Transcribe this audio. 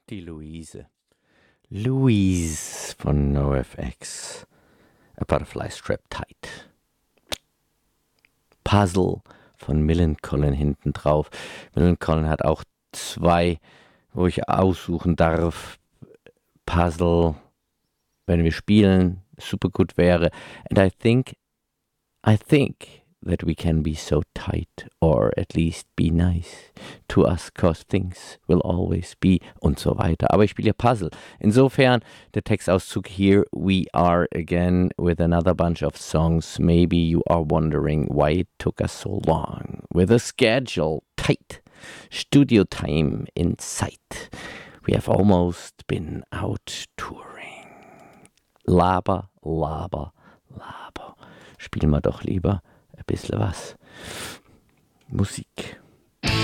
Die Louise. Louise von NoFX. A Butterfly Strap Tight. Puzzle von Millencolin hinten drauf. Millencolin hat auch 2, wo ich aussuchen darf. Puzzle, wenn wir spielen, super gut wäre. And I think that we can be so tight, or at least be nice to us, cause things will always be und so weiter. Aber ich spiele ja Puzzle. Insofern, der Textauszug hier, we are again with another bunch of songs. Maybe you are wondering why it took us so long. With a schedule tight, studio time in sight. We have almost been out touring. Laber, laber, laber. Spielen wir doch lieber ein bisschen was. Musik.